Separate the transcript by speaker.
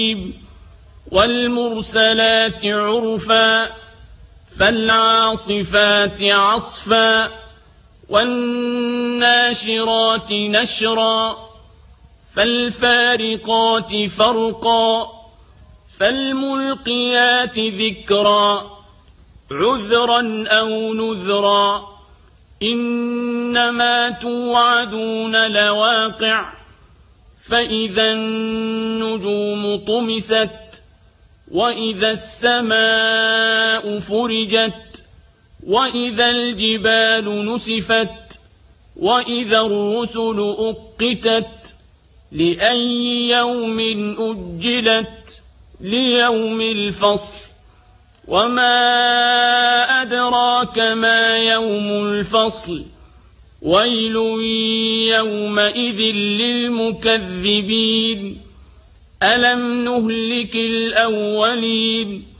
Speaker 1: والمرسلات عرفا فالعاصفات عصفا والناشرات نشرا فالفارقات فرقا فالملقيات ذكرا عذرا أو نذرا إنما توعدون لواقع فإذا النجوم طمست وإذا السماء فرجت وإذا الجبال نسفت وإذا الرسل أقتت لأي يوم أجلت ليوم الفصل وما أدراك ما يوم الفصل ويل يومئذ للمكذبين ألم نهلك الأولين